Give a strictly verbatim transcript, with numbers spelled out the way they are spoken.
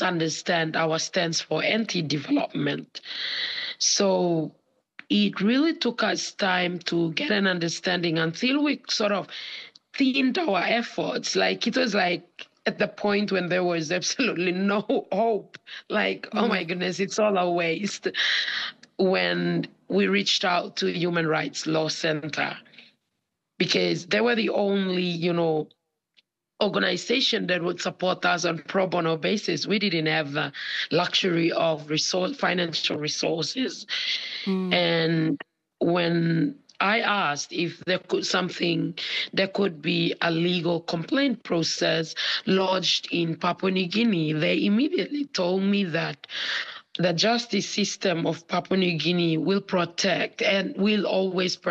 misunderstand our stance for anti-development. So it really took us time to get an understanding until we sort of thinned our efforts. Like it was like at the point when there was absolutely no hope. Like, oh my goodness, it's all a waste. When we reached out to Human Rights Law Center, because they were the only, you know, organization that would support us on pro bono basis. We didn't have the luxury of resource, financial resources. Mm. And when I asked if there could something, there could be a legal complaint process lodged in Papua New Guinea, they immediately told me that the justice system of Papua New Guinea will protect and will always protect